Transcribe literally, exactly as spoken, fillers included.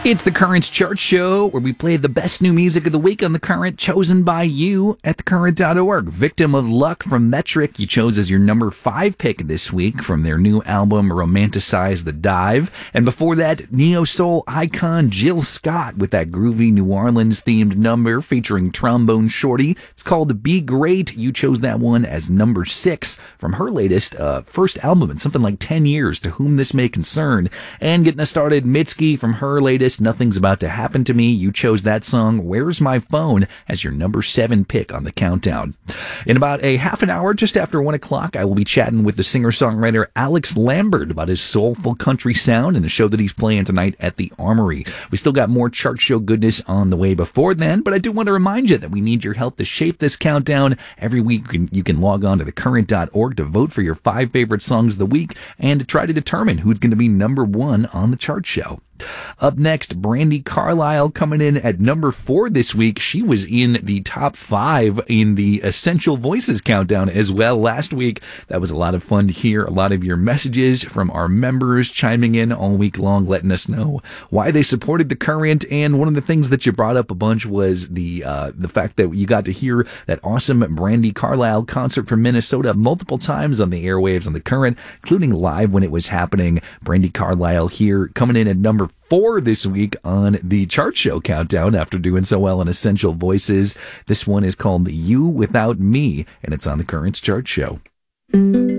It's the Currents Chart Show, where we play the best new music of the week on The Current, chosen by you at the current dot org. Victim of Luck from Metric, you chose as your number five pick this week from their new album, Romanticize the Dive. And before that, neo-soul icon Jill Scott with that groovy New Orleans-themed number featuring Trombone Shorty. It's called Be Great. You chose that one as number six from her latest uh, first album in something like ten years, To Whom This May Concern. And getting us started, Mitski from her latest Nothing's About to Happen to Me. You chose that song, Where's My Phone, as your number seven pick on the countdown. In about a half an hour, just after one o'clock, I will be chatting with the singer-songwriter Alex Lambert about his soulful country sound and the show that he's playing tonight at the Armory. We still got more chart show goodness on the way before then, but I do want to remind you that we need your help to shape this countdown. Every week you can, you can log on to the current dot org to vote for your five favorite songs of the week and to try to determine who's going to be number one on the chart show. Up next, Brandi Carlile coming in at number four this week. She was in the top five in the Essential Voices countdown as well last week. That was a lot of fun to hear. A lot of your messages from our members chiming in all week long, letting us know why they supported the Current. And one of the things that you brought up a bunch was the uh, the fact that you got to hear that awesome Brandi Carlile concert from Minnesota multiple times on the airwaves on the Current, including live when it was happening. Brandi Carlile here coming in at number four this week on the chart show countdown after doing so well in Essential Voices. This one is called You Without Me, and it's on the Currents Chart Show.